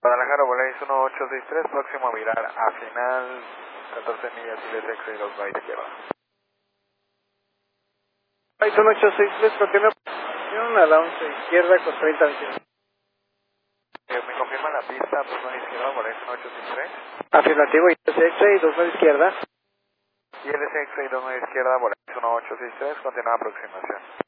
Guadalajara, Volaris 1863, próximo a virar a final, 14 millas y de extra y 2 va a izquierda. Volaris 1863, continúa a la 11 izquierda con 30 metros. ¿Me confirma la pista, 2 va a izquierda, Volaris 1863? Afirmativo, y extra y 2 a la izquierda. Y LS extra y 2 va a izquierda, Volaris 1863, continúa aproximación.